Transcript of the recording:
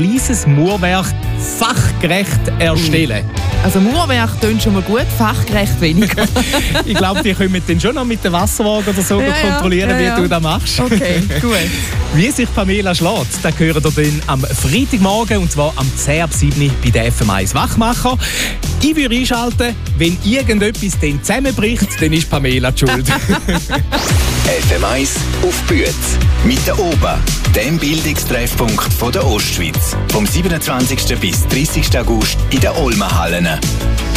kleines Mauerwerk fachgerecht erstellen. Also Mauerwerk tönt schon mal gut, fachgerecht weniger. Ich glaube, die können dann schon noch mit dem Wasserwagen oder so kontrollieren, wie du das machst. Okay, gut. Wie sich Pamela schlägt, das hören ihr dann am Freitagmorgen, und zwar am 10:07 bei der FM1 Wachmacher. Ich würde einschalten, wenn irgendetwas dann zusammenbricht, dann ist Pamela die Schuld. FM1 auf Büetz mit der OBA, dem Bildungstreffpunkt von der Ostschweiz. Vom 27. bis 30. August in den Olmenhallen.